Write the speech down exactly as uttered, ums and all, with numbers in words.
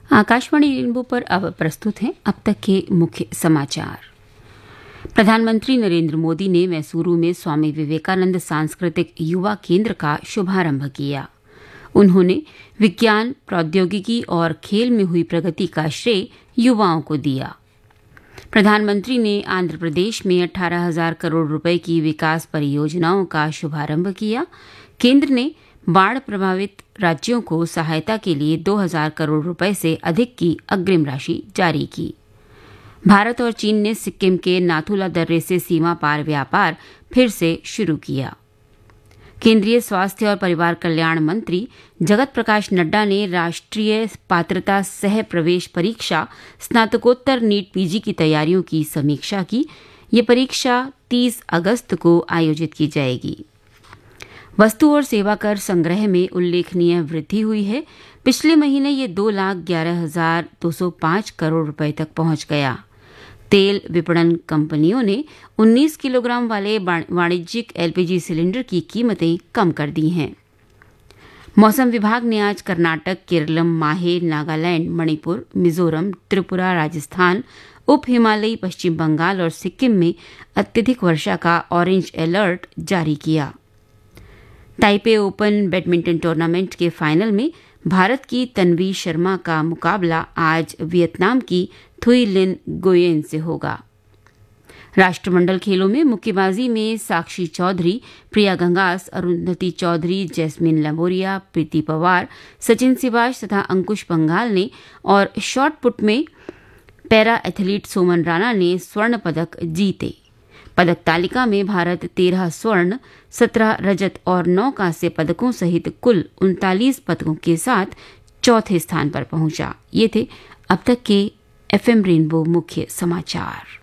Akashvani rainbow पर अब प्रस्तुत हैं अब तक के मुख्य समाचार। प्रधानमंत्री नरेंद्र मोदी ने मैसूरू में स्वामी विवेकानंद सांस्कृतिक युवा केंद्र का शुभारंभ किया। उन्होंने विज्ञान, प्रौद्योगिकी और खेल में हुई प्रगति का श्रेय युवाओं को दिया। प्रधानमंत्री ने आंध्र प्रदेश में अठारह हजार करोड़ रुपए की विकास परियोजनाओं का शुभारंभ किया। केंद्र ने बाढ़ प्रभावित राज्यों को सहायता के लिए दो हजार करोड़ रुपए से अधिक की अग्रिम राशि जारी की। भारत और चीन ने सिक्किम के नाथुला दर्रे से सीमा पार व्यापार फिर से शुरू किया। केंद्रीय स्वास्थ्य और परिवार कल्याण मंत्री जगत प्रकाश नड्डा ने राष्ट्रीय पात्रता सह प्रवेश परीक्षा स्नातकोत्तर नीट पीजी की तैयारियों की समीक्षा की। ये परीक्षा तीस अगस्त को आयोजित की जाएगी। वस्तु और सेवा कर संग्रह में उल्लेखनीय वृद्धि हुई है। पिछले महीने ये दो लाख ग्यारह हजार दो सौ पांच करोड़ रुपए तक पहुंच गया। तेल विपणन कंपनियों ने उन्नीस किलोग्राम वाले वाणिज्यिक एलपीजी सिलेंडर की कीमतें कम कर दी हैं। मौसम विभाग ने आज कर्नाटक, केरलम, माहे, नागालैंड, मणिपुर, मिजोरम, त्रिपुरा, राजस्थान, उप हिमालयी पश्चिम बंगाल और सिक्किम में अत्यधिक वर्षा का ऑरेंज अलर्ट जारी किया। ताइपे ओपन बैडमिंटन टूर्नामेंट के फाइनल में भारत की तन्वी शर्मा का मुकाबला आज वियतनाम की थुई लिन गोयेन से होगा। राष्ट्रमंडल खेलों में मुक्केबाजी में साक्षी चौधरी, प्रिया गंगास, अरुंधति चौधरी, जैस्मिन लंबोरिया, प्रीति पवार, सचिन सिवाच तथा अंकुश पंघाल ने और शॉट पुट में पैरा एथलीट सोमन राणा ने स्वर्ण पदक जीते। पदक तालिका में भारत तेरह स्वर्ण, सत्रह रजत और नौ कांस्य पदकों सहित कुल उनतालीस पदकों के साथ चौथे स्थान पर पहुंचा। ये थे अब तक के एफएम रेनबो मुख्य समाचार।